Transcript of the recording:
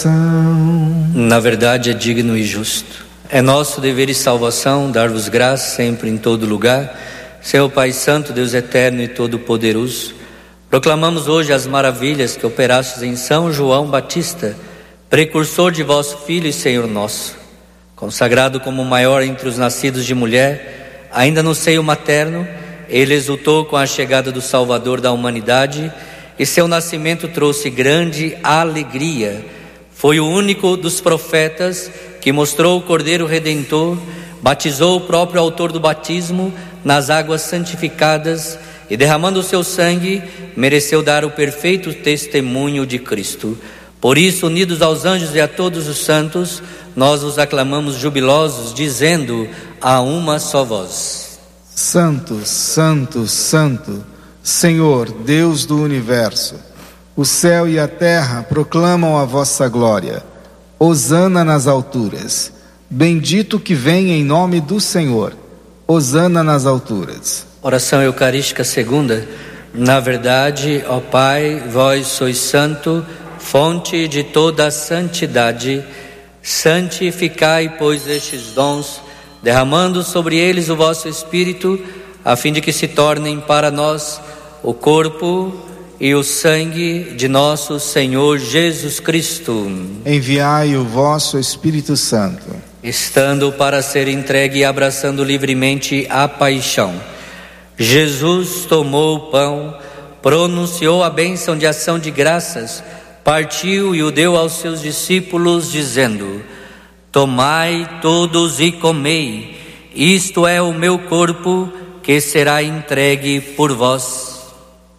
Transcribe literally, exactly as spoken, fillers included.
Na verdade é digno e justo. É nosso dever e salvação dar-vos graça sempre em todo lugar. Senhor Pai Santo, Deus eterno e todo-poderoso, proclamamos hoje as maravilhas que operastes em São João Batista, precursor de vosso Filho e Senhor nosso. Consagrado como o maior entre os nascidos de mulher, ainda no seio materno, ele exultou com a chegada do Salvador da humanidade e seu nascimento trouxe grande alegria. Foi o único dos profetas que mostrou o Cordeiro Redentor, batizou o próprio autor do batismo nas águas santificadas e, derramando o seu sangue, mereceu dar o perfeito testemunho de Cristo. Por isso, unidos aos anjos e a todos os santos, nós os aclamamos jubilosos, dizendo a uma só voz: Santo, Santo, Santo, Senhor, Deus do universo, o céu e a terra proclamam a vossa glória. Hosana nas alturas. Bendito que vem em nome do Senhor. Hosana nas alturas. Oração Eucarística Segunda. Na verdade, ó Pai, vós sois santo, fonte de toda a santidade. Santificai, pois, estes dons, derramando sobre eles o vosso Espírito, a fim de que se tornem para nós o corpo e o sangue de nosso Senhor Jesus Cristo. Enviai o vosso Espírito Santo. Estando para ser entregue e abraçando livremente a paixão, Jesus tomou o pão, pronunciou a bênção de ação de graças, partiu e o deu aos seus discípulos, dizendo: Tomai todos e comei, isto é o meu corpo que será entregue por vós.